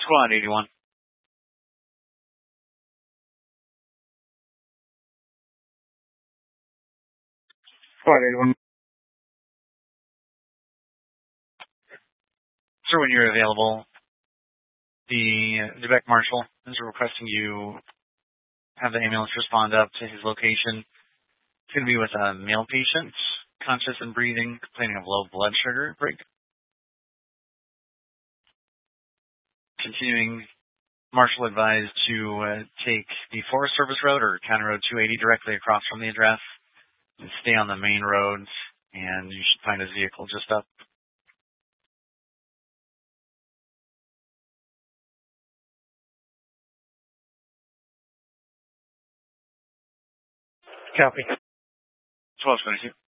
Squad 81. Squad 81. Sir, when you're available, the Quebec Marshal is requesting you have the ambulance respond up to his location. It's going to be with a male patient, conscious and breathing, complaining of low blood sugar. Break. Continuing, Marshal advised to take the Forest Service Road or County Road 280 directly across from the address and stay on the main roads, and you should find his vehicle just up. Copy. 1222.